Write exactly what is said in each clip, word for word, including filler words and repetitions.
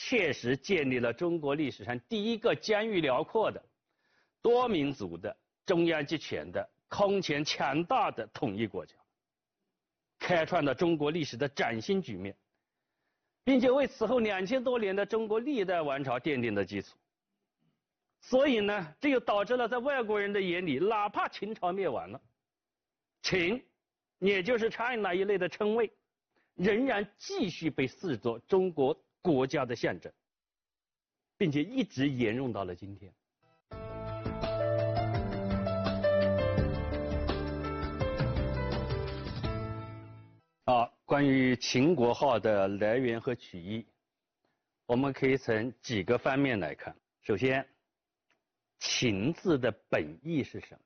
确实建立了中国历史上第一个疆域辽阔的、多民族的、中央集权的、空前强大的统一国家，开创了中国历史的崭新局面，并且为此后两千多年的中国历代王朝奠定了基础。所以呢，这就导致了在外国人的眼里，哪怕秦朝灭亡了，秦，也就是 China 一类的称谓，仍然继续被视作中国国家的象征，并且一直沿用到了今天。啊，关于秦国号的来源和取义，我们可以从几个方面来看。首先，秦字的本意是什么？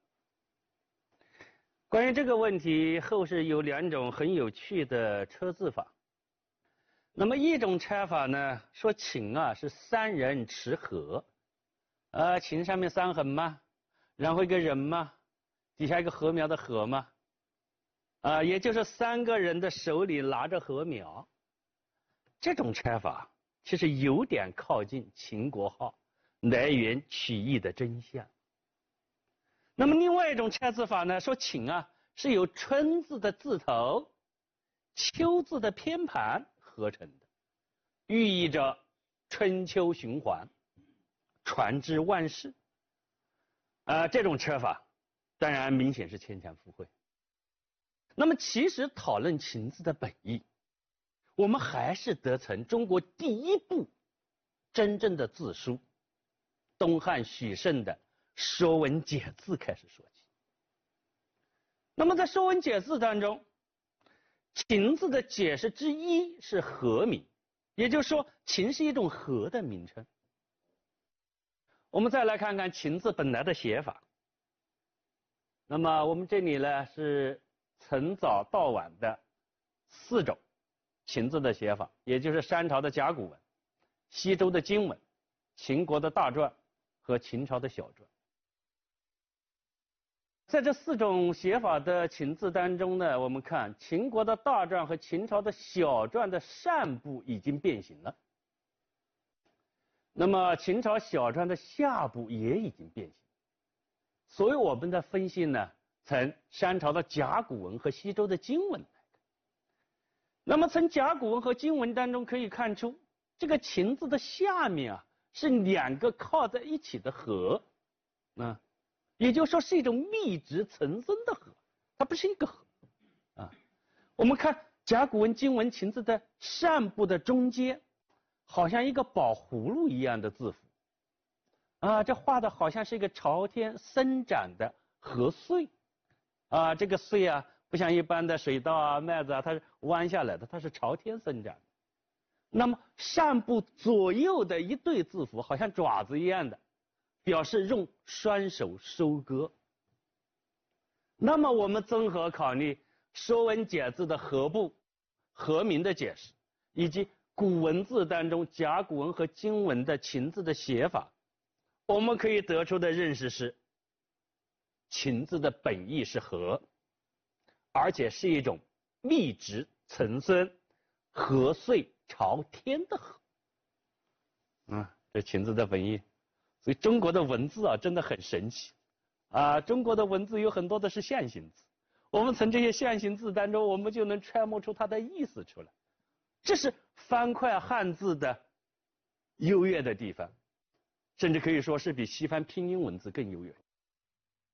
关于这个问题，后世有两种很有趣的车字法。那么一种拆法呢，说秦啊是三人持禾，呃，秦上面三横嘛，然后一个人嘛，底下一个禾苗的禾嘛，啊、呃，也就是三个人的手里拿着禾苗。这种拆法其实有点靠近秦国号来源取义的真相。那么另外一种拆字法呢，说秦啊是由春字的字头、秋字的偏旁合成的，寓意着春秋循环，传之万世。啊、呃，这种拆法当然明显是牵强附会。那么其实讨论秦字的本意，我们还是得从中国第一部真正的字书东汉许慎的《说文解字》开始说起。那么在《说文解字》当中，秦字的解释之一是禾名，也就是说秦是一种禾的名称。我们再来看看秦字本来的写法。那么我们这里呢是从早到晚的四种秦字的写法，也就是商朝的甲骨文、西周的金文、秦国的大篆和秦朝的小篆。在这四种写法的秦字当中呢，我们看秦国的大篆和秦朝的小篆的上部已经变形了，那么秦朝小篆的下部也已经变形。所以我们的分析呢，从商朝的甲骨文和西周的金文来看。那么从甲骨文和金文当中可以看出，这个秦字的下面啊是两个靠在一起的禾，啊，也就是说是一种密植层森的禾，它不是一个禾啊。我们看甲骨文、金文、秦字的上部的中间，好像一个宝葫芦一样的字符啊，这画的好像是一个朝天生长的禾穗啊，这个穗啊不像一般的水稻啊、麦子啊，它是弯下来的，它是朝天生长的。那么上部左右的一对字符好像爪子一样的，表示用双手收割。那么我们综合考虑《说文解字》的禾部、禾名的解释，以及古文字当中甲骨文和金文的秦字的写法，我们可以得出的认识是，秦字的本意是禾，而且是一种密植层森、禾穗朝天的禾。啊，这秦字的本意。所以中国的文字啊，真的很神奇啊！中国的文字有很多的是象形字，我们从这些象形字当中，我们就能揣摩出它的意思出来。这是方块汉字的优越的地方，甚至可以说是比西方拼音文字更优越。